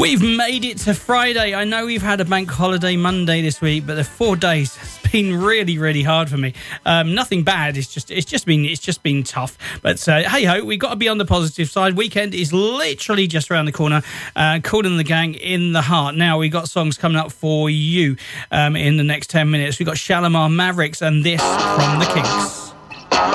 We've made it to Friday. I know we've had a bank holiday Monday this week, but the 4 days has been really, really hard for me. Nothing bad. It's just been tough. But hey ho, we've got to be on the positive side. Weekend is literally just around the corner. Kool and the Gang in the Heart. Now we've got songs coming up for you in the next 10 minutes. We've got Shalimar Mavericks and this from the Kinks.